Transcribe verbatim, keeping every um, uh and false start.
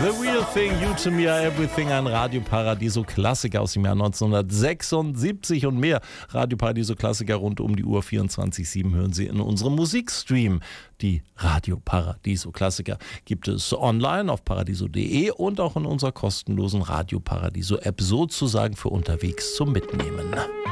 The Real Thing, You to Me Are Everything, ein Radio Paradiso Klassiker aus dem Jahr neunzehnhundertsechsundsiebzig und mehr. Radio Paradiso Klassiker rund um die Uhr vierundzwanzig sieben hören Sie in unserem Musikstream. Die Radio Paradiso Klassiker gibt es online auf paradiso punkt de und auch in unserer kostenlosen Radio Paradiso App sozusagen für unterwegs zum Mitnehmen.